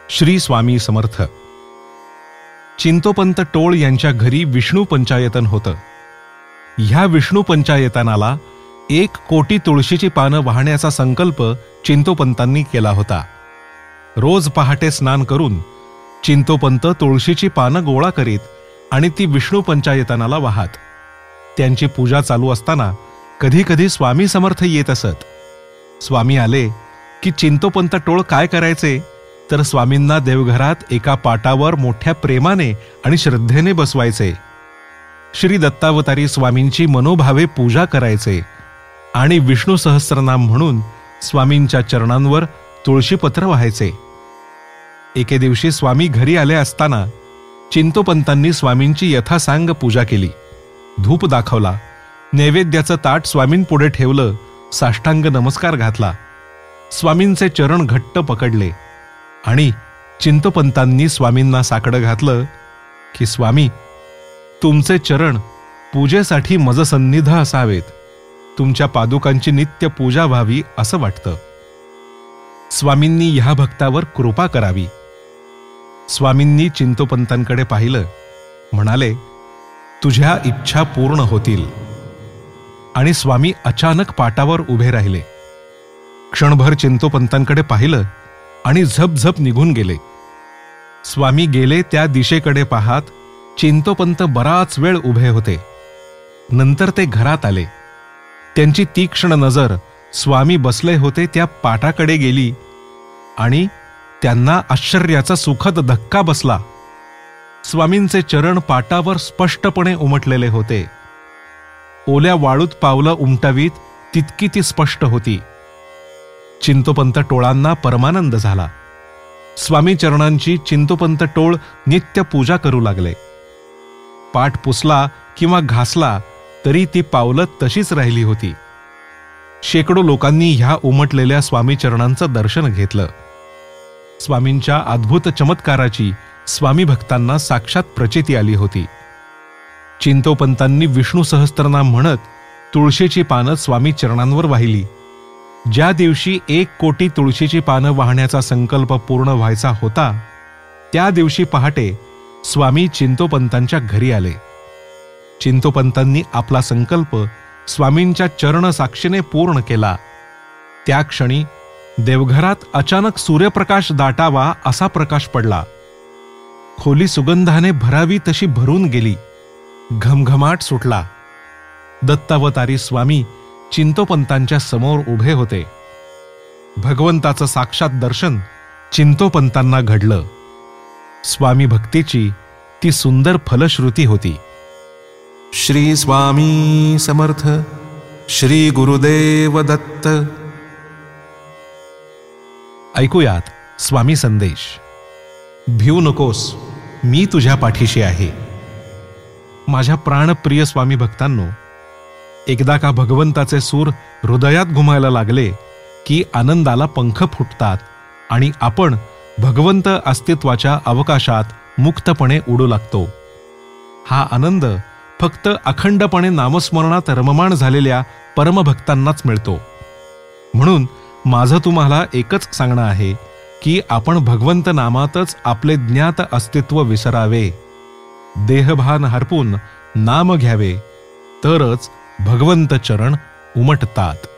श्री स्वामी समर्थ. चिंतोपंत टोळ यांच्या घरी विष्णू पंचायतन होतं. ह्या विष्णू पंचायतनाला 1 कोटी तुळशीची पानं वाहण्याचा संकल्प चिंतोपंतांनी केला होता. रोज पहाटे स्नान करून चिंतोपंत तुळशीची पानं गोळा करीत आणि ती विष्णू पंचायतनाला वाहत. त्यांची पूजा चालू असताना कधी कधी स्वामी समर्थ येत असत. स्वामी आले की चिंतोपंत टोळ काय करायचे तर स्वामींना देवघरात एका पाटावर मोठ्या प्रेमाने आणि श्रद्धेने बसवायचे. श्री दत्तावतारी स्वामींची मनोभावे पूजा करायचे आणि विष्णू सहस्त्रनाम म्हणून स्वामींच्या चरणांवर तुळशीपत्र वाहायचे. एके दिवशी स्वामी घरी आले असताना चिंतोपंतांनी स्वामींची यथासांग पूजा केली. धूप दाखवला, नैवेद्याचं ताट स्वामींपुढे ठेवलं, साष्टांग नमस्कार घातला. स्वामींचे चरण घट्ट पकडले आणि चिंतोपंतांनी स्वामींना साकडं घातलं की स्वामी, तुमचे चरण पूजेसाठी मजसन्निध असावेत. तुमच्या पादुकांची नित्य पूजा व्हावी असं वाटतं. स्वामींनी ह्या भक्तावर कृपा करावी. स्वामींनी चिंतोपंतांकडे पाहिलं, म्हणाले, तुझ्या इच्छा पूर्ण होतील. आणि स्वामी अचानक पाटावर उभे राहिले. क्षणभर चिंतोपंतांकडे पाहिलं आणि झपझप निघून गेले. स्वामी गेले त्या दिशेकडे पाहत चिंतोपंत बराच वेळ उभे होते. नंतर ते घरात आले. त्यांची तीक्ष्ण नजर स्वामी बसले होते त्या पाटाकडे गेली आणि त्यांना आश्चर्याचा सुखद धक्का बसला. स्वामींचे चरण पाटावर स्पष्टपणे उमटलेले होते. ओल्या वाळूत पावलं उमटवीत तितकी ती स्पष्ट होती. चिंतोपंत टोळांना परमानंद झाला. स्वामी चरणांची चिंतोपंत टोळ नित्य पूजा करू लागले. पाठ पुसला किंवा घासला तरी ती पावलं तशीच राहिली होती. शेकडो लोकांनी ह्या उमटलेल्या स्वामी चरणांचं दर्शन घेतलं. स्वामींच्या अद्भुत चमत्काराची स्वामी भक्तांना साक्षात प्रचिती आली होती. चिंतोपंतांनी विष्णू सहस्त्रनाम म्हणत तुळशीची पानं स्वामी चरणांवर वाहिली. ज्या दिवशी 1 कोटी तुळशीची पानं वाहण्याचा संकल्प पूर्ण व्हायचा होता त्या दिवशी पहाटे स्वामी चिंतोपंतांच्या घरी आले. चिंतोपंतांनी आपला संकल्प स्वामींच्या चरण साक्षीने पूर्ण केला. त्या क्षणी देवघरात अचानक सूर्यप्रकाश दाटावा असा प्रकाश पडला. खोली सुगंधाने भरावी तशी भरून गेली. घमघमाट सुटला. दत्तावतारी स्वामी चिंतोपंतांच्या समोर उभे होते. भगवंताचं साक्षात दर्शन चिंतोपंतांना घडलं. स्वामी भक्तीची ती सुंदर फलश्रुती होती. श्री स्वामी समर्थ. श्री गुरुदेव दत्त. ऐकूयात स्वामी संदेश. भिवू नकोस, मी तुझ्या पाठीशी आहे. माझ्या प्राणप्रिय स्वामी भक्तांनो, एकदा का भगवंताचे सूर हृदयात घुमायला लागले की आनंदाला पंख फुटतात आणि आपण भगवंत अस्तित्वाच्या अवकाशात मुक्तपणे उडू लागतो. हा आनंद फक्त अखंडपणे नामस्मरणात रममाण झालेल्या परमभक्तांनाच मिळतो. म्हणून माझं तुम्हाला एकच सांगणं आहे की आपण भगवंत नामातच आपले ज्ञात अस्तित्व विसरावे. देहभान हरपून नाम घ्यावे, तरच भगवंत चरण उमटतात.